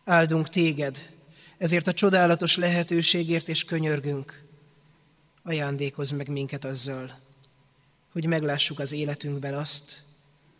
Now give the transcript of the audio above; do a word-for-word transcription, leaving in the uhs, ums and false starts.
Áldunk téged, ezért a csodálatos lehetőségért és könyörgünk. Ajándékozz meg minket azzal, hogy meglássuk az életünkben azt,